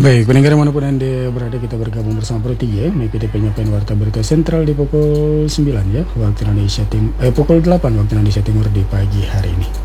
Baik, pendengar manapun Anda berada, kita bergabung bersama Pro 3 ya, mengikuti penyampaian warta berita sentral di pukul 9 ya, waktu Indonesia Timur, pukul 8 waktu Indonesia Timur di pagi hari ini.